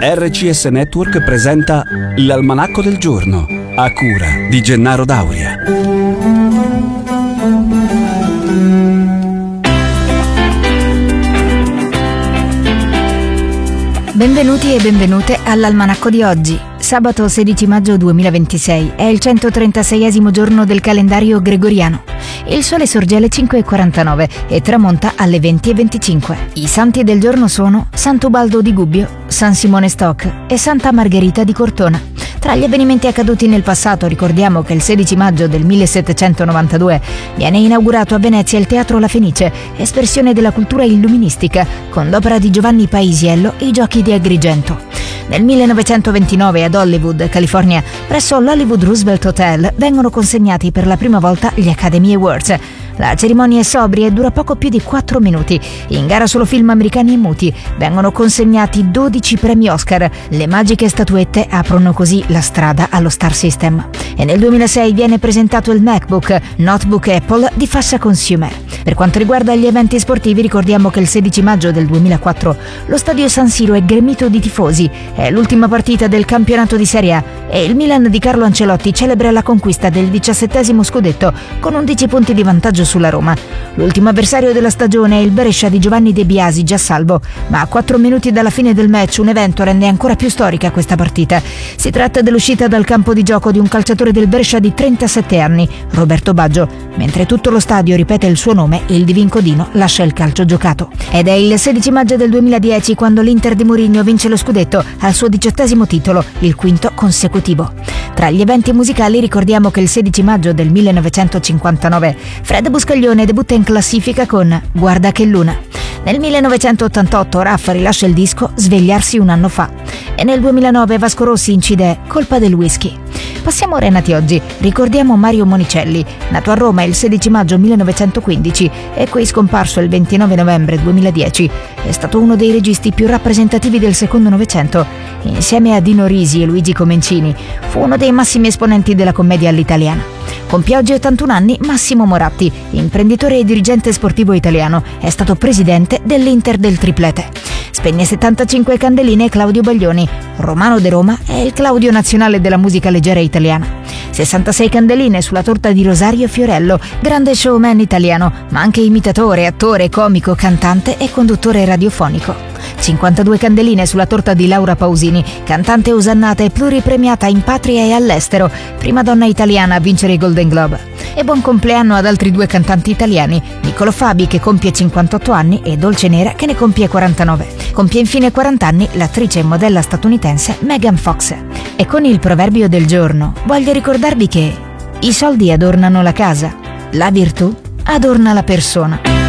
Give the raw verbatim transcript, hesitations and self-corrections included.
R C S Network presenta l'Almanacco del Giorno, a cura di Gennaro Dauria. Benvenuti e benvenute all'Almanacco di oggi. Sabato sedici maggio duemilaventisei è il centotrentaseiesimo giorno del calendario gregoriano. Il sole sorge alle cinque e quarantanove e tramonta alle venti e venticinque. I santi del giorno sono Sant'Ubaldo di Gubbio, San Simone Stock e Santa Margherita di Cortona. Tra gli avvenimenti accaduti nel passato ricordiamo che il sedici maggio del millesettecentonovantadue viene inaugurato a Venezia il Teatro La Fenice, espressione della cultura illuministica, con l'opera di Giovanni Paisiello e i Giochi di Agrigento. Nel millenovecentoventinove ad Hollywood, California, presso l'Hollywood Roosevelt Hotel, vengono consegnati per la prima volta gli Academy Awards. La cerimonia è sobria e dura poco più di quattro minuti. In gara solo film americani e muti vengono consegnati dodici premi Oscar. Le magiche statuette aprono così la strada allo Star System. E nel duemilasei viene presentato il MacBook, notebook Apple di fascia consumer. Per quanto riguarda gli eventi sportivi, ricordiamo che il sedici maggio del duemilaquattro lo stadio San Siro è gremito di tifosi. È l'ultima partita del campionato di Serie A e il Milan di Carlo Ancelotti celebra la conquista del diciassettesimo scudetto con undici punti di vantaggio sulla Roma. L'ultimo avversario della stagione è il Brescia di Giovanni De Biasi, già salvo, ma a quattro minuti dalla fine del match un evento rende ancora più storica questa partita. Si tratta dell'uscita dal campo di gioco di un calciatore del Brescia di trentasette anni, Roberto Baggio. Mentre tutto lo stadio ripete il suo nome, il divincodino lascia il calcio giocato. Ed è il sedici maggio del duemiladieci quando l'Inter di Mourinho vince lo scudetto al suo diciottesimo titolo, il quinto consecutivo. Tra gli eventi musicali ricordiamo che il sedici maggio del millenovecentocinquantanove Fred Buscaglione debutta in classifica con Guarda che luna. Nel millenovecentottantotto Raffa rilascia il disco Svegliarsi un anno fa e nel duemilanove Vasco Rossi incide Colpa del whisky. Passiamo ora ai nati oggi. Ricordiamo Mario Monicelli, nato a Roma il sedici maggio millenovecentoquindici e qui scomparso il ventinove novembre duemiladieci. È stato uno dei registi più rappresentativi del secondo Novecento. Insieme a Dino Risi e Luigi Comencini fu uno dei massimi esponenti della commedia all'italiana. Compie oggi ottantuno anni Massimo Moratti, imprenditore e dirigente sportivo italiano. È stato presidente dell'Inter del triplete. Spegne settantacinque candeline Claudio Baglioni. Romano de Roma è il Claudio nazionale della musica leggera italiana. sessantasei candeline sulla torta di Rosario Fiorello, grande showman italiano, ma anche imitatore, attore, comico, cantante e conduttore radiofonico. cinquantadue candeline sulla torta di Laura Pausini, cantante osannata e pluripremiata in patria e all'estero, prima donna italiana a vincere i Golden Globe. E buon compleanno ad altri due cantanti italiani, Niccolo Fabi che compie cinquantotto anni e Dolce Nera che ne compie quarantanove. Compie infine quaranta anni l'attrice e modella statunitense Megan Fox. E con il proverbio del giorno voglio ricordarvi che i soldi adornano la casa, la virtù adorna la persona.